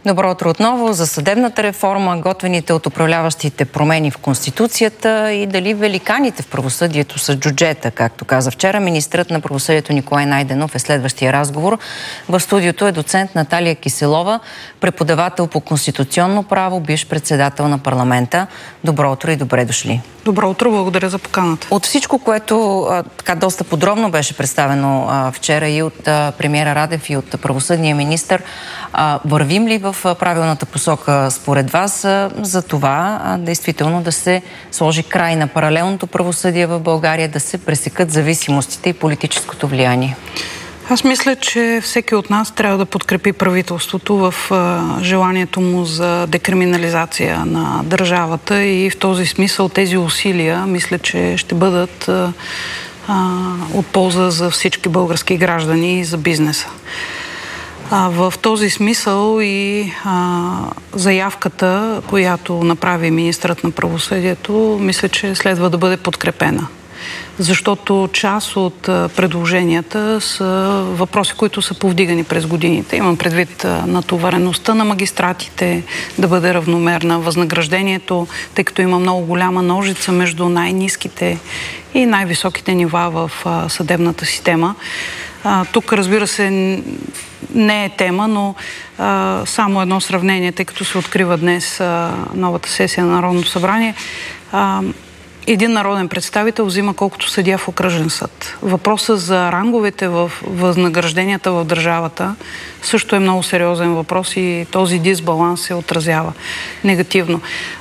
Добро утро отново. За съдебната реформа, готвените от управляващите промени в Конституцията и дали великаните в правосъдието са джуджета, както каза вчера министрът на правосъдието Николай Найденов е следващия разговор. В студиото е доцент Наталия Киселова, преподавател по конституционно право, бивш председател на парламента. Добро утро и добре дошли. Добро утро, благодаря за поканата. От всичко, което така доста подробно беше представено вчера и от премиера Радев и от правосъдния министър, вървим ли в правилната посока според вас за това действително да се сложи край на паралелното правосъдие в България, да се пресекат зависимостите и политическото влияние? Аз мисля, че всеки от нас трябва да подкрепи правителството в желанието му за декриминализация на държавата и в този смисъл тези усилия мисля, че ще бъдат от полза за всички български граждани и за бизнеса. В този смисъл и заявката, която направи министърът на правосъдието, мисля, че следва да бъде подкрепена. Защото част от предложенията са въпроси, които са повдигани през годините. Имам предвид натовареността на магистратите да бъде равномерна, възнаграждението, тъй като има много голяма ножица между най-ниските и най-високите нива в съдебната система. Тук, разбира се, не е тема, но само едно сравнение, тъй като се открива днес новата сесия на Народното събрание. Един народен представител взима колкото съдия в окръжен съд. Въпросът за ранговете в възнагражденията в държавата също е много сериозен въпрос и този дисбаланс се отразява негативно.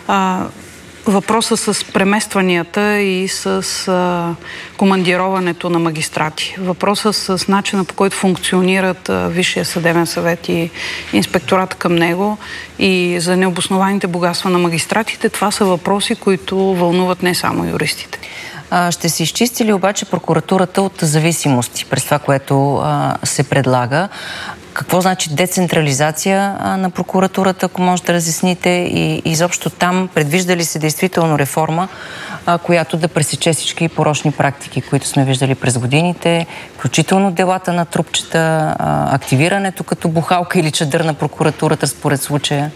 Въпросът с преместванията и с командироването на магистрати. Въпросът с начина, по който функционират Висшия съдебен съвет и инспектората към него и за необоснованите богатства на магистратите, това са въпроси, които вълнуват не само юристите. Ще се изчисти ли обаче прокуратурата от зависимости през това, което се предлага? Какво значи децентрализация на прокуратурата, ако може да разясните, и изобщо там предвижда ли се действително реформа, която да пресече всички порочни практики, които сме виждали през годините, включително делата на трупчета, активирането като бухалка или чадър на прокуратурата според случая?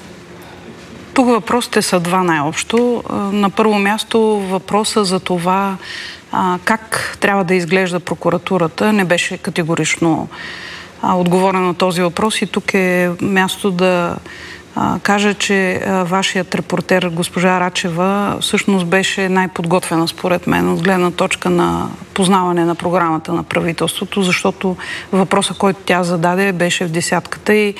Тук въпросите са два най-общо. На първо място въпроса за това как трябва да изглежда прокуратурата не беше категорично отговорен на този въпрос и тук е място да кажа, че вашият репортер госпожа Рачева всъщност беше най-подготвена според мен от гледна точка на познаване на програмата на правителството, защото въпросът, който тя зададе, беше в десятката и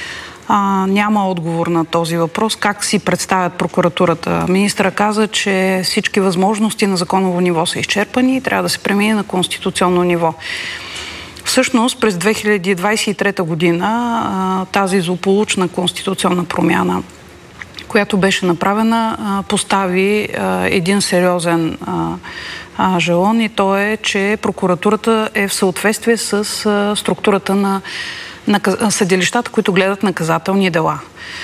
няма отговор на този въпрос. Как си представят прокуратурата? Министъра каза, че всички възможности на законово ниво са изчерпани и трябва да се премине на конституционно ниво. Всъщност, през 2023 година тази злополучна конституционна промяна, която беше направена, постави един сериозен жалон и то е, че прокуратурата е в съответствие с структурата на съдилищата, които гледат наказателни дела.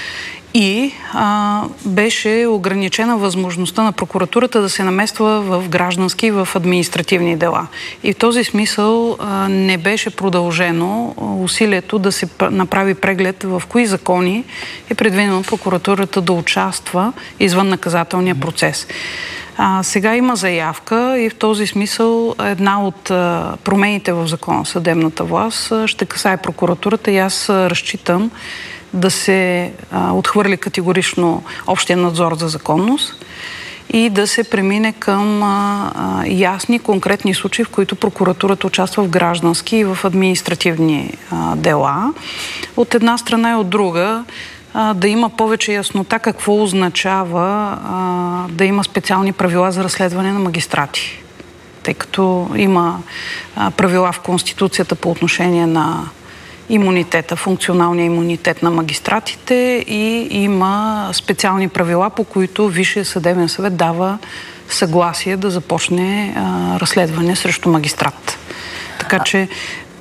И беше ограничена възможността на прокуратурата да се намества в граждански и в административни дела. И в този смисъл не беше продължено усилието да се направи преглед в кои закони е предвидено прокуратурата да участва извън наказателния процес. Сега има заявка и в този смисъл една от промените в закона съдебната власт ще касае прокуратурата и аз разчитам да се отхвърли категорично общия надзор за законност и да се премине към ясни, конкретни случаи, в които прокуратурата участва в граждански и в административни дела. От една страна и от друга да има повече яснота какво означава да има специални правила за разследване на магистрати. Тъй като има правила в Конституцията по отношение на имунитета, функционалния имунитет на магистратите и има специални правила, по които Висшия съдебен съвет дава съгласие да започне разследване срещу магистрат. Така че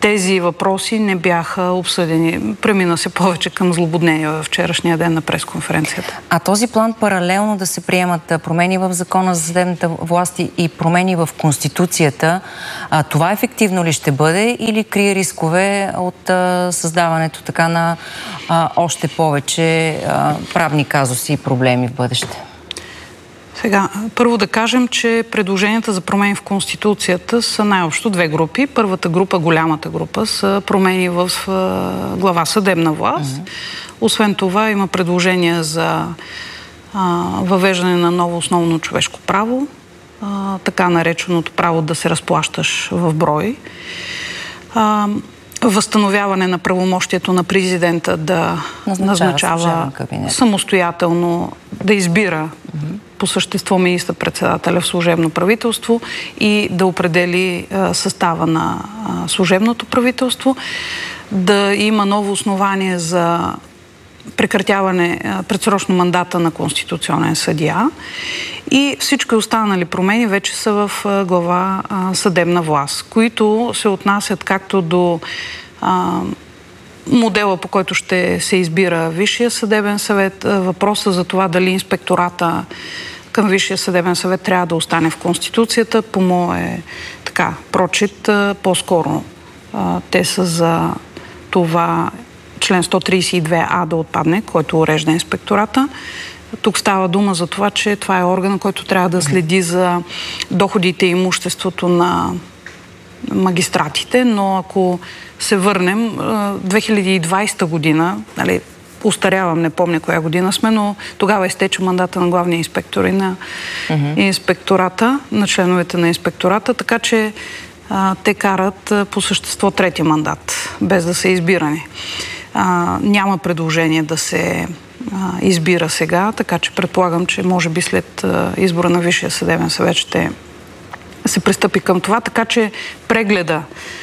тези въпроси не бяха обсъдени. Премина се повече към злободнение във вчерашния ден на пресконференцията. А този план паралелно да се приемат промени в Закона за съдебната власт и промени в Конституцията, това ефективно ли ще бъде или крие рискове от създаването така на още повече правни казуси и проблеми в бъдеще? Сега, първо да кажем, че предложенията за промени в Конституцията са най-общо две групи. Първата група, голямата група, са промени в глава съдебна власт. Освен това има предложения за въвеждане на ново основно човешко право, така нареченото право да се разплащаш в брой, възстановяване на правомощието на президента да назначава самостоятелно, да избира по същество министър-председателя в служебно правителство и да определи състава на служебното правителство, да има ново основание за прекратяване предсрочно мандата на конституционен съдия и всички останали промени вече са в глава съдебна власт, които се отнасят както до модела, по който ще се избира Висшия съдебен съвет, въпроса за това дали инспектората към Висшия съдебен съвет трябва да остане в Конституцията, по мое прочит, по-скоро те са за това член 132А да отпадне, който урежда инспектората. Тук става дума за това, че това е органът, който трябва да следи за доходите и имуществото на магистратите, но ако се върнем, 2020 година, устарявам, не помня коя година сме, но тогава изтече мандата на главния инспектор и на инспектората, на членовете на инспектората, така че те карат по същество трети мандат, без да са избирани. Няма предложение да се избира сега, така че предполагам, че може би след избора на Висшия съдебен съвет ще се пристъпи към това, така че прегледа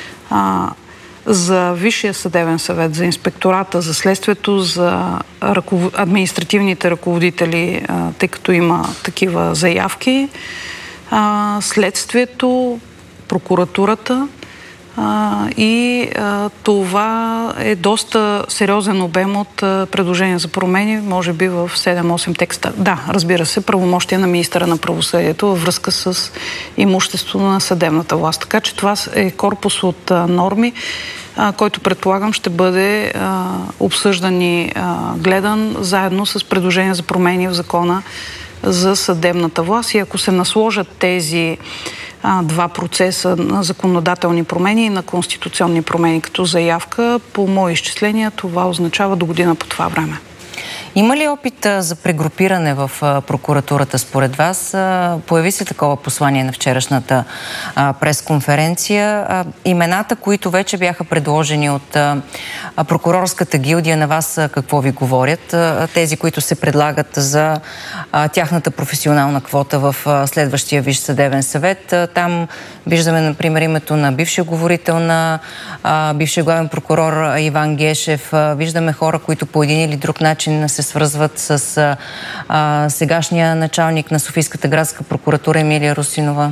за Висшия съдебен съвет, за инспектората, за следствието, за административните ръководители, тъй като има такива заявки, следствието, прокуратурата и това е доста сериозен обем от предложения за промени, може би в 7-8 текста. Да, разбира се, правомощия на министъра на правосъдието във връзка с имущество на съдебната власт. Така че това е корпус от норми, който предполагам ще бъде обсъждан и гледан заедно с предложения за промени в Закона за съдебната власт. И ако се насложат тези два процеса на законодателни промени и на конституционни промени като заявка, по мои изчисления това означава до година по това време. Има ли опит за прегрупиране в прокуратурата според вас? Появи се такова послание на вчерашната пресконференция. Имената, които вече бяха предложени от прокурорската гилдия, на вас какво ви говорят? Тези, които се предлагат за тяхната професионална квота в следващия Висш съдебен съвет. Там виждаме, например, името на бившия говорител на бившия главен прокурор Иван Гешев. Виждаме хора, които по един или друг начин се свързват с сегашния началник на Софийската градска прокуратура Емилия Русинова.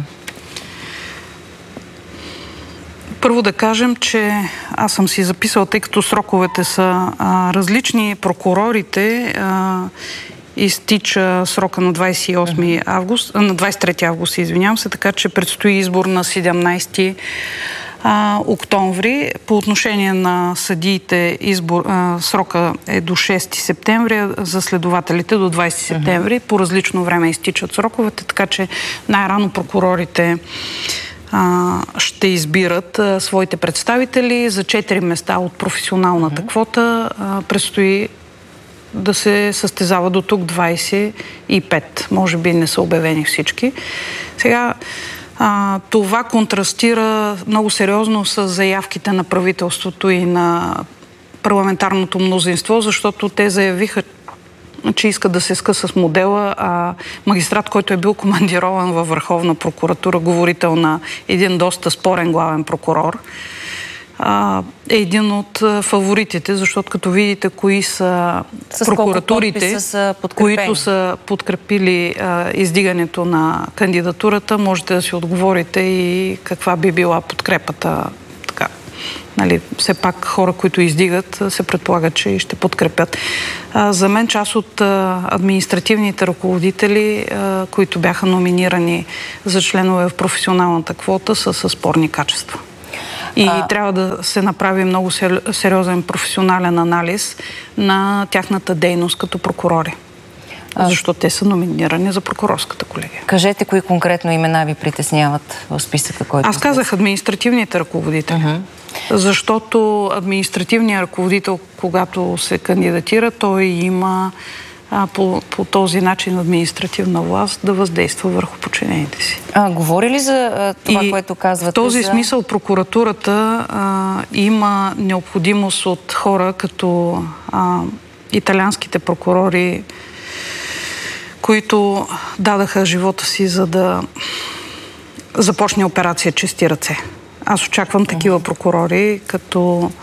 Първо да кажем, че аз съм си записала, тъй като сроковете са различни, прокурорите изтича срока на 28 август, на 23 август, извинявам се, така че предстои избор на 17 октомври. По отношение на съдиите срока е до 6 септември, за следователите до 20 септември. По различно време изтичат сроковете, така че най-рано прокурорите ще избират своите представители. За 4 места от професионалната квота предстои да се състезава до тук 25. Може би не са обявени всички. Сега това контрастира много сериозно с заявките на правителството и на парламентарното мнозинство, защото те заявиха, че искат да се скъса с модела, магистрат, който е бил командирован във Върховна прокуратура, говорител на един доста спорен главен прокурор, е един от фаворитите, защото като видите кои са прокуратурите, които са подкрепили издигането на кандидатурата, можете да си отговорите и каква би била подкрепата все пак хора, които издигат, се предполага, че ще подкрепят. За мен част от административните ръководители, които бяха номинирани за членове в професионалната квота, са със спорни качества. И трябва да се направи много сериозен професионален анализ на тяхната дейност като прокурори. Защото те са номинирани за прокурорската колегия. Кажете, кои конкретно имена ви притесняват в списъка, който... Аз казах административните ръководители. Защото административният ръководител, когато се кандидатира, той има по този начин административна власт да въздейства върху подчинените си. Говори ли за това, което казвате? В този смисъл прокуратурата има необходимост от хора като италианските прокурори, които дадаха живота си, за да започне операция Чисти ръце. Аз очаквам такива прокурори, като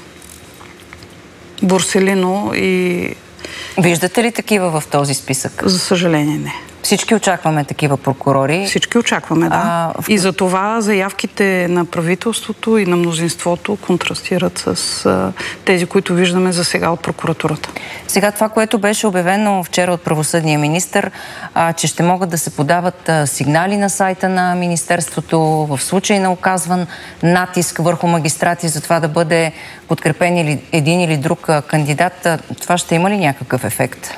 Борселино и... Виждате ли такива в този списък? За съжаление не. Всички очакваме такива прокурори. Всички очакваме, да. И за това заявките на правителството и на мнозинството контрастират с тези, които виждаме за сега от прокуратурата. Сега това, което беше обявено вчера от правосъдния министър, че ще могат да се подават сигнали на сайта на министерството в случай на оказван натиск върху магистрати за това да бъде подкрепен един или друг кандидат, това ще има ли някакъв ефект?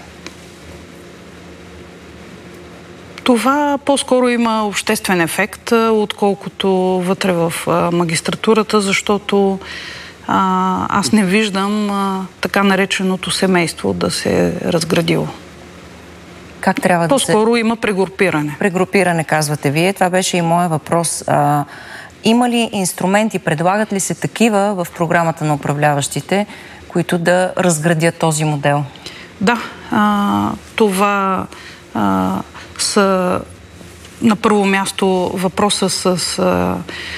Това по-скоро има обществен ефект, отколкото вътре в магистратурата, защото аз не виждам така нареченото семейство да се е разградило. Как трябва по-скоро има прегрупиране. Прегрупиране, казвате вие. Това беше и моя въпрос. Има ли инструменти, предлагат ли се такива в програмата на управляващите, които да разградят този модел? Да, това са на първо място въпроса с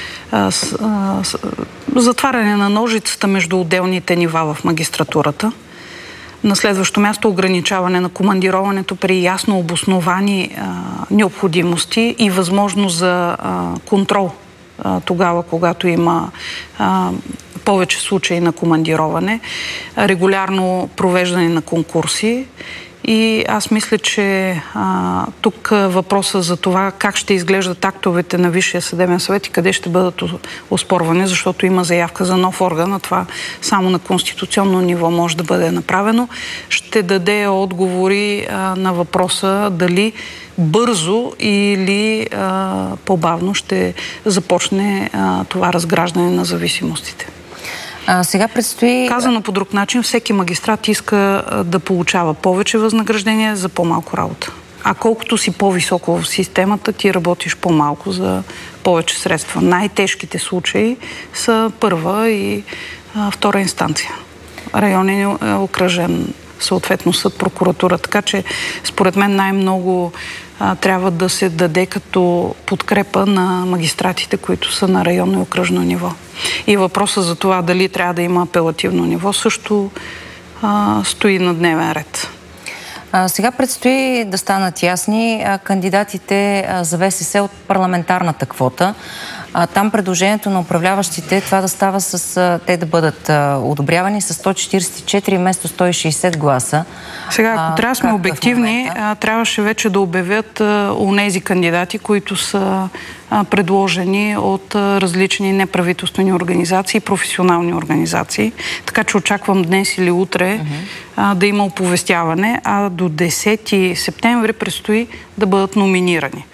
затваряне на ножицата между отделните нива в магистратурата. На следващо място ограничаване на командироването при ясно обосновани необходимости и възможност за контрол тогава, когато има повече случаи на командироване, регулярно провеждане на конкурси. И аз мисля, че тук въпроса за това как ще изглеждат актовете на Висшия съдебен съвет и къде ще бъдат оспорвани, защото има заявка за нов орган, а това само на конституционно ниво може да бъде направено, ще даде отговори на въпроса дали бързо или по-бавно ще започне това разграждане на зависимостите. Сега предстои... Казано по друг начин, всеки магистрат иска да получава повече възнаграждение за по-малко работа. А колкото си по-високо в системата, ти работиш по-малко за повече средства. Най-тежките случаи са първа и втора инстанция. Районен окръжен съответно съд, прокуратура. Така че, според мен, най-много трябва да се даде като подкрепа на магистратите, които са на районно и окръжно ниво. И въпросът за това дали трябва да има апелативно ниво също стои на дневен ред. Сега предстои да станат ясни кандидатите за ВСС от парламентарната квота. Там предложението на управляващите това да става с те да бъдат одобрявани с 144 вместо 160 гласа. Сега, ако трябва да сме обективни, трябваше вече да обявят онези кандидати, които са предложени от различни неправителствени организации и професионални организации. Така че очаквам днес или утре да има оповестяване, а до 10 септември предстои да бъдат номинирани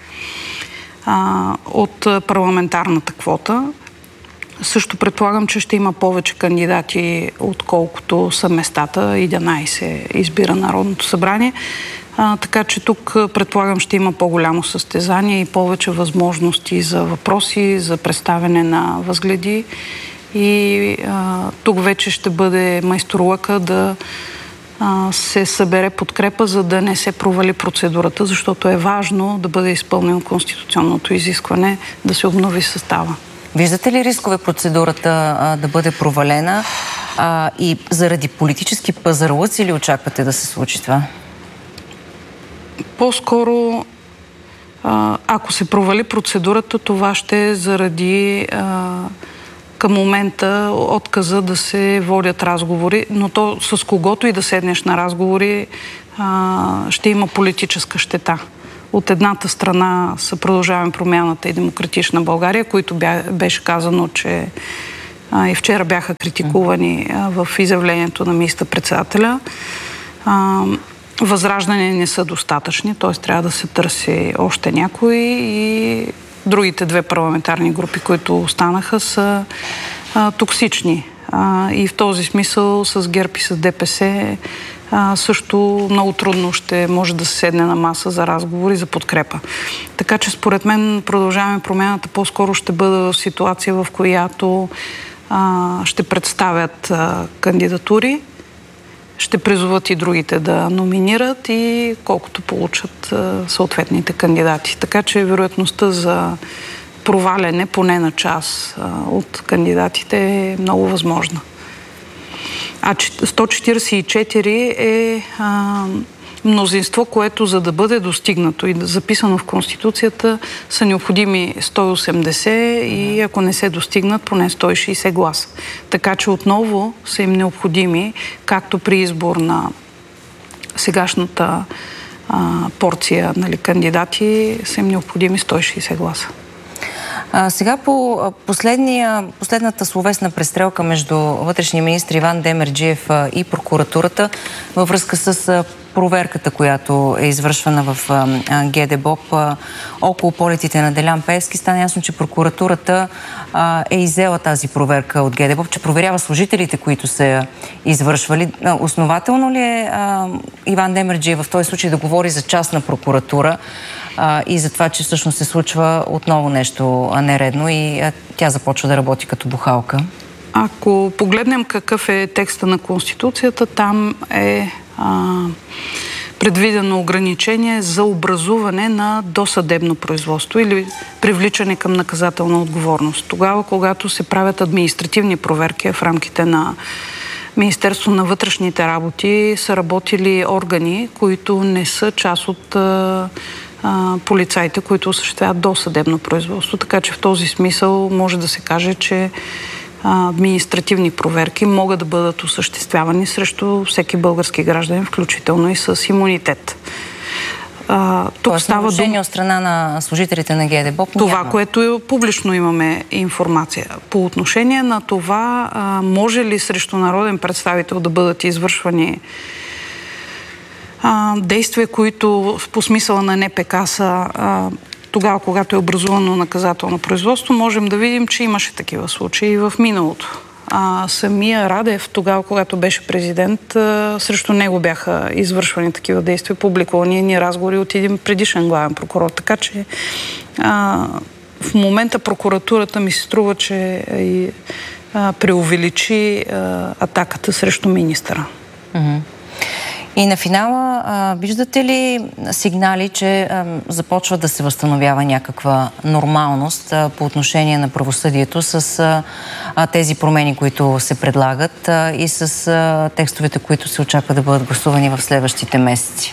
от парламентарната квота. Също предполагам, че ще има повече кандидати, отколкото са местата. 11 избира Народното събрание. Така че тук предполагам ще има по-голямо състезание и повече възможности за въпроси, за представяне на възгледи. И тук вече ще бъде майсторлъка да се събере подкрепа, за да не се провали процедурата, защото е важно да бъде изпълнено конституционното изискване да се обнови състава. Виждате ли рискове процедурата да бъде провалена и заради политически пазарлъци ли очаквате да се случи това? По-скоро, ако се провали процедурата, това ще е заради към момента отказа да се водят разговори, но то с когото и да седнеш на разговори ще има политическа щета. От едната страна са Продължаваме промяната и Демократична България, които беше казано, че и вчера бяха критикувани в изявлението на министър-председателя. Възраждане не са достатъчни, т.е. трябва да се търси още някой и другите две парламентарни групи, които останаха, са токсични. И в този смисъл с ГЕРБ и с ДПС също много трудно ще може да се седне на маса за разговори, за подкрепа. Така че според мен Продължаваме промяната по-скоро ще бъде в ситуация, в която ще представят кандидатури, ще призоват и другите да номинират и колкото получат съответните кандидати. Така че вероятността за проваляне поне на част от кандидатите е много възможна. А 144 е мнозинство, което за да бъде достигнато и записано в Конституцията са необходими 180 и ако не се достигнат, поне 160 гласа. Така че отново са им необходими, както при избор на сегашната порция кандидати, са им необходими 160 гласа. Сега по последната словесна престрелка между вътрешния министр Иван Демерджиев и прокуратурата във връзка с проверката, която е извършвана в ГДБОП около полетите на Делян Пеевски, стана ясно, че прокуратурата е иззела тази проверка от ГДБОП, че проверява служителите, които са извършвали. Основателно ли е Иван Демерджиев в този случай да говори за частна прокуратура и за това, че всъщност се случва отново нещо нередно и тя започва да работи като бухалка? Ако погледнем какъв е текста на Конституцията, там е предвидено ограничение за образуване на досъдебно производство или привличане към наказателна отговорност. Тогава, когато се правят административни проверки в рамките на Министерство на вътрешните работи, са работили органи, които не са част от полицаите, които осъществяват досъдебно производство. Така че в този смисъл може да се каже, че административни проверки могат да бъдат осъществявани срещу всеки български гражданин, включително и с имунитет. Тук става дума от страна на служителите на ГДБОП. Това, което публично имаме информация. По отношение на това, може ли срещу народен представител да бъдат извършвани действия, които по смисъла на НПК са тогава, когато е образувано наказателно производство, можем да видим, че имаше такива случаи в миналото. Самия Радев, тогава, когато беше президент, срещу него бяха извършвани такива действия, публикувани ни разговори от един предишен главен прокурор. Така че в момента прокуратурата ми се струва, че преувеличи атаката срещу министъра. И на финала, виждате ли сигнали, че започва да се възстановява някаква нормалност по отношение на правосъдието с тези промени, които се предлагат и с текстовете, които се очаква да бъдат гласувани в следващите месеци?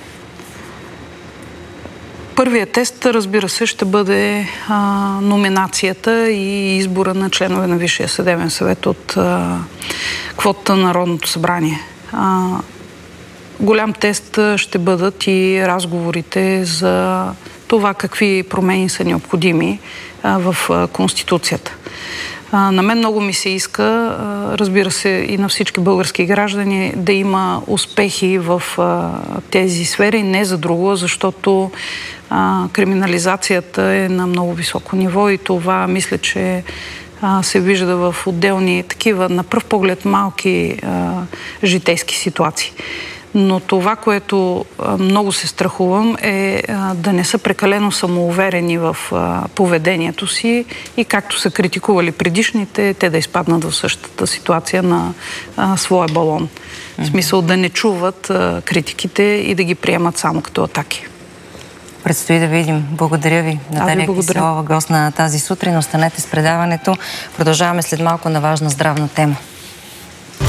Първият тест, разбира се, ще бъде номинацията и избора на членове на Висшия съдебен съвет от квотата на Народното събрание. Голям тест ще бъдат и разговорите за това какви промени са необходими в Конституцията. На мен много ми се иска, разбира се, и на всички български граждани, да има успехи в тези сфери, не за друго, защото криминализацията е на много високо ниво и това мисля, че се вижда в отделни такива, на пръв поглед, малки житейски ситуации. Но това, което много се страхувам, е да не са прекалено самоуверени в поведението си и както са критикували предишните, те да изпаднат в същата ситуация на своя балон. В смисъл да не чуват критиките и да ги приемат само като атаки. Предстои да видим. Благодаря ви, Наталия Киселова, гост на тази сутрин. Останете с предаването. Продължаваме след малко на важна здравна тема.